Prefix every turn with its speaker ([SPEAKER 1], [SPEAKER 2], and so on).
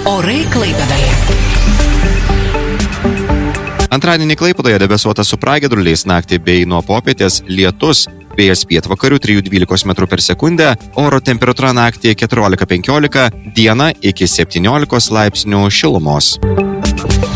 [SPEAKER 1] Orai Klaipėdoje.
[SPEAKER 2] Antradienį Klaipėdoje debesuota su pragiedruliais, naktį bei nuo popietės lietus, vėjas pietvakarių 3–12 m/s, oro temperatūra naktį 14–15, dieną iki 17 laipsnių šilumos.